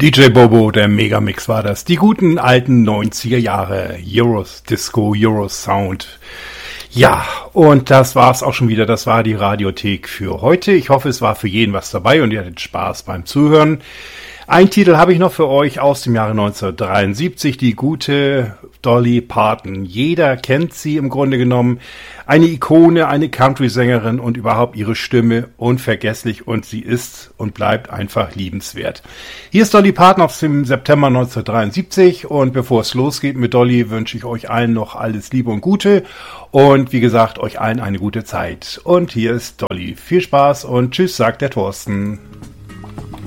DJ Bobo, der Megamix war das. Die guten alten 90er Jahre. Euros Disco, Euros Sound. Ja, und das war's auch schon wieder. Das war die Radiothek für heute. Ich hoffe, es war für jeden was dabei und ihr hattet Spaß beim Zuhören. Ein Titel habe ich noch für euch aus dem Jahre 1973, die gute Dolly Parton. Jeder kennt sie im Grunde genommen. Eine Ikone, eine Country-Sängerin und überhaupt ihre Stimme unvergesslich und sie ist und bleibt einfach liebenswert. Hier ist Dolly Parton aus dem September 1973 und bevor es losgeht mit Dolly, wünsche ich euch allen noch alles Liebe und Gute und wie gesagt, euch allen eine gute Zeit. Und hier ist Dolly. Viel Spaß und tschüss, sagt der Thorsten.